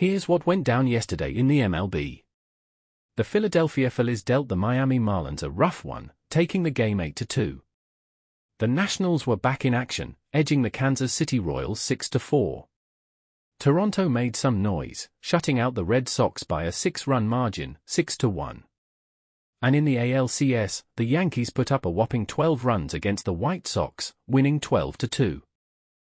Here's what went down yesterday in the MLB. The Philadelphia Phillies dealt the Miami Marlins a rough one, taking the game 8-2. The Nationals were back in action, edging the Kansas City Royals 6-4. Toronto made some noise, shutting out the Red Sox by a 6-run margin, 6-1. And in the ALCS, the Yankees put up a whopping 12 runs against the White Sox, winning 12-2.